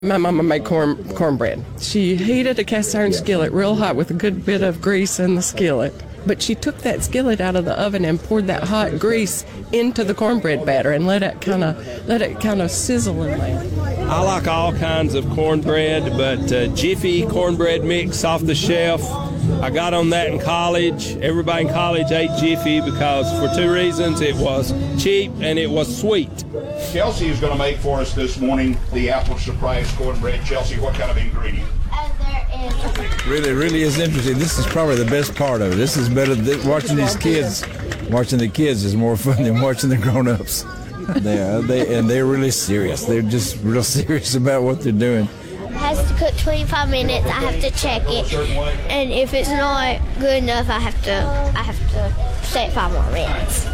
My mama made cornbread. She heated a cast iron skillet real hot with a good bit of grease in the skillet. But she took that skillet out of the oven and poured that hot grease into the cornbread batter and let it kind of sizzle in there. I like all kinds of cornbread, but Jiffy cornbread mix off the shelf. I got on that in college. Everybody in college ate Jiffy because for two reasons. It was cheap and it was sweet. Chelsea is going to make for us this morning the apple surprise cornbread. Chelsea, what kind of ingredient? Really is interesting. This is probably the best part of it. This is better than watching these kids. Watching the kids is more fun than watching the grown-ups. They're really serious. They're just real serious about what they're doing. It has to cook 25 minutes. I have to check it, and if it's not good enough, I have to set 5 more minutes.